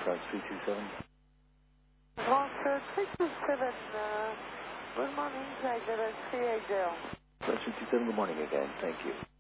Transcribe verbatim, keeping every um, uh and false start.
France three two seven. France three two seven, uh, good morning, flight level three eighty. France three two seven, good morning again. Thank you.